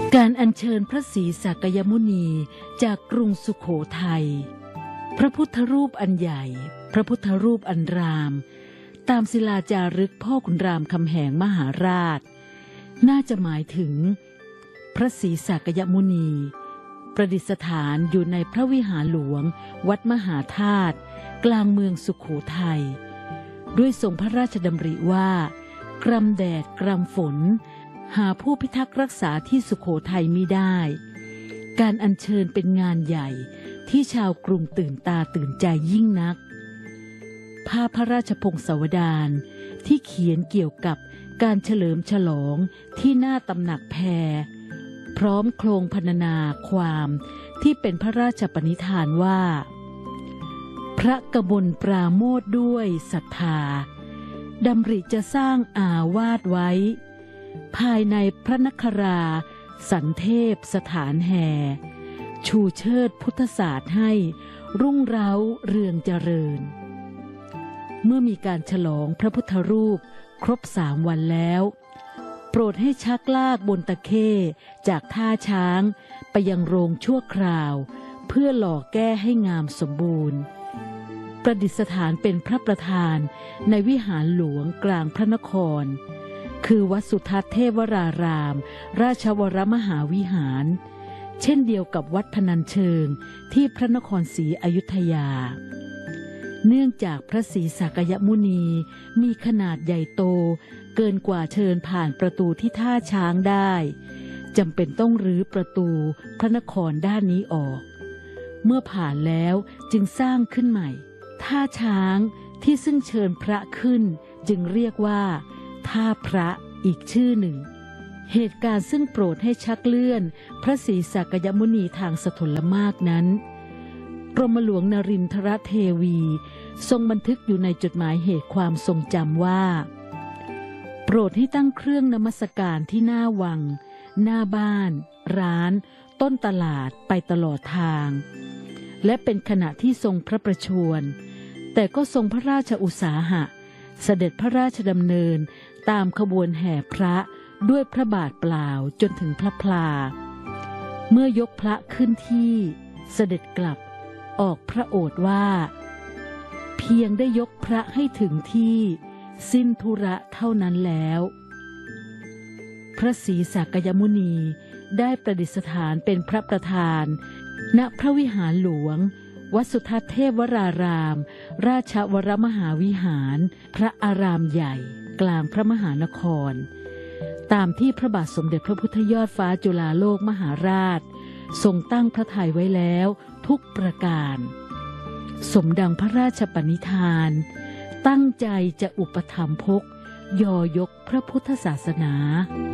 การอัญเชิญพระศรีสักยมุนีจากกรุงสุโขทัยพระพุทธรูปอันใหญ่พระพุทธรูปอันรามตามศิลาจารึกพ่อขุนรามคำแหงมหาราชน่าจะหมายถึงพระศรีสักยมุนีประดิษฐานอยู่ในพระวิหารหลวงวัดมหาธาตุกลางเมืองสุโขทัยด้วยทรงพระราชดำริว่ากรำแดดกรำฝนหาผู้พิทักษ์รักษาที่สุโขทัยมิได้การอัญเชิญเป็นงานใหญ่ที่ชาวกรุงตื่นตาตื่นใจยิ่งนักภาพพระราชพงศาวดารที่เขียนเกี่ยวกับการเฉลิมฉลองที่หน้าตำหนักแพรพร้อมโครงพรรณนาความที่เป็นพระราชปณิธานว่าพระกมลปราโมทย์ด้วยศรัทธาดำริจะสร้างอาวาสไว้ภายในพระนคราสันเทพสถานแห่ชูเชิดพุทธศาสตร์ให้รุ่งเร้าเรืองเจริญเมื่อมีการฉลองพระพุทธรูปครบ3 วันแล้วโปรดให้ชักลากบนตะเข้จากท่าช้างไปยังโรงชั่วคราวเพื่อหล่อแก้ให้งามสมบูรณ์ประดิษฐานเป็นพระประธานในวิหารหลวงกลางพระนครคือวัดสุทัศน์เทพวรารามราชวรมหาวิหารเช่นเดียวกับวัดพนัญเชิงที่พระนครศรีอยุธยาเนื่องจากพระศรีสักยมุนีมีขนาดใหญ่โตเกินกว่าเชิญผ่านประตูที่ท่าช้างได้จำเป็นต้องรื้อประตูพระนครด้านนี้ออกเมื่อผ่านแล้วจึงสร้างขึ้นใหม่ท่าช้างที่ซึ่งเชิญพระขึ้นจึงเรียกว่าท่าพระอีกชื่อหนึ่งเหตุการณ์ซึ่งโปรดให้ชักเลื่อนพระศรีสักยมุนีทางสถลมากนั้นกรมหลวงนรินทรเทวีทรงบันทึกอยู่ในจดหมายเหตุความทรงจำว่าโปรดให้ตั้งเครื่องนมัสการที่หน้าวังหน้าบ้านร้านต้นตลาดไปตลอดทางและเป็นขณะที่ทรงพระประชวรแต่ก็ทรงพระราชอุตสาหะเสด็จพระราชดำเนินตามขบวนแห่พระด้วยพระบาทเปล่าจนถึงพระพลาเมื่อยกพระขึ้นที่เสด็จกลับออกพระโอษฐ์ว่าเพียงได้ยกพระให้ถึงที่สิ้นธุระเท่านั้นแล้วพระศรีสักยมุนีได้ประดิษฐานเป็นพระประธานณพระวิหารหลวงวัดสุทัศน์เทพวรารามราชวรมหาวิหารพระอารามใหญ่กลางพระมหานครตามที่พระบาทสมเด็จพระพุทธยอดฟ้าจุฬาโลกมหาราชทรงตั้งพระทัยไว้แล้วทุกประการสมดังพระราชปณิธานตั้งใจจะอุปถัมภกยอยกพระพุทธศาสนา